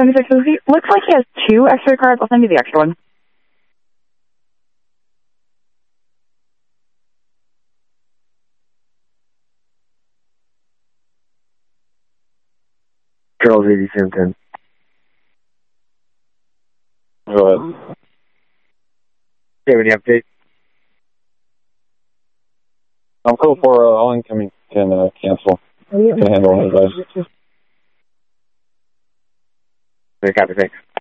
76. Looks like he has 2 extra cards. I'll send you the extra one. Charles 8710. Go ahead. Do you have any update? I'm cool for all incoming can cancel. Can handle his advice. Copy, thanks.